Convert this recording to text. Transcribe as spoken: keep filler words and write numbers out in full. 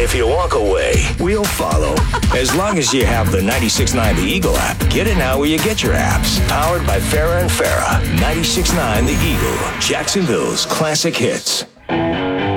If you walk away, we'll follow. As long as you have the ninety-six point nine The Eagle app. Get it now where you get your apps. Powered by Farrah and Farrah. ninety-six point nine The Eagle. Jacksonville's classic hits.